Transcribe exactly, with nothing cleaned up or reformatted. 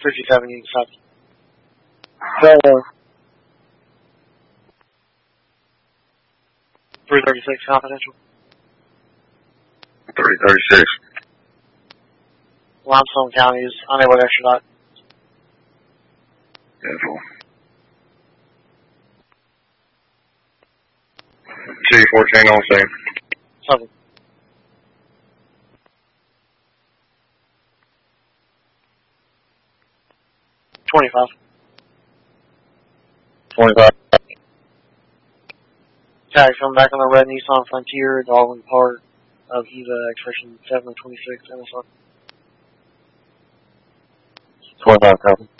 fifty-seven, you can stop. Hello. three thirty-six, confidential. three thirty-six. Limestone County is unable to extradite. Beautiful. T fourteen on scene. Seven. twenty-five. twenty-five. Tag coming back on the red Nissan Frontier, Darwin part of EVA expression seven twenty-six N S R. twenty-five, copy.